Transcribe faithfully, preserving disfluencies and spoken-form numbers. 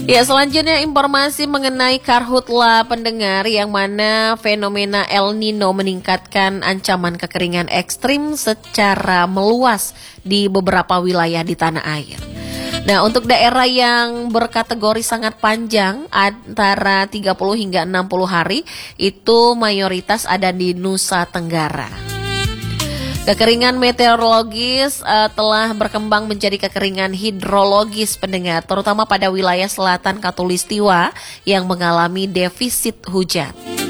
Ya, selanjutnya informasi mengenai karhutla pendengar, yang mana fenomena El Nino meningkatkan ancaman kekeringan ekstrim secara meluas di beberapa wilayah di tanah air. Nah, untuk daerah yang berkategori sangat panjang antara tiga puluh hingga enam puluh hari itu mayoritas ada di Nusa Tenggara. Kekeringan meteorologis uh, telah berkembang menjadi kekeringan hidrologis pendengar, terutama pada wilayah selatan Khatulistiwa yang mengalami defisit hujan.